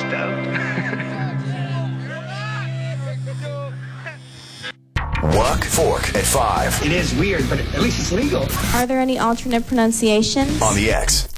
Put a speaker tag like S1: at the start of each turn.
S1: Wok Fork at 5.
S2: It is weird, but at least it's legal.
S3: Are there any alternate pronunciations?
S1: On the X.